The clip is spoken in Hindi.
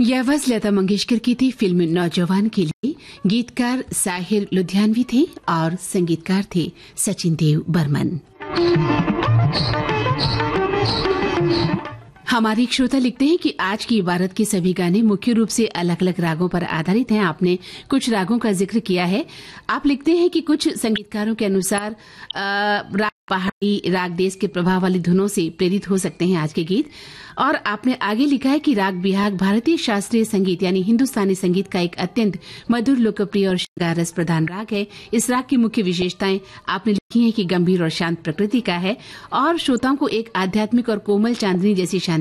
यह आवाज लता मंगेशकर की थी। फिल्म नौजवान के लिए गीतकार साहिर लुधियानवी थे और संगीतकार थे सचिन देव बर्मन। हमारे एक श्रोता लिखते हैं कि आज की इबारत के सभी गाने मुख्य रूप से अलग अलग रागों पर आधारित हैं। आपने कुछ रागों का जिक्र किया है। आप लिखते हैं कि कुछ संगीतकारों के अनुसार राग पहाड़ी राग देश के प्रभाव वाली धुनों से प्रेरित हो सकते हैं आज के गीत। और आपने आगे लिखा है कि राग बिहाग भारतीय शास्त्रीय संगीत यानी हिंदुस्तानी संगीत का एक अत्यंत मधुर, लोकप्रिय और श्रृंगार रस प्रधान राग है। इस राग की मुख्य विशेषताएं आपने लिखी हैं कि गंभीर और शांत प्रकृति का है और श्रोताओं को एक आध्यात्मिक और कोमल चांदनी जैसी शांति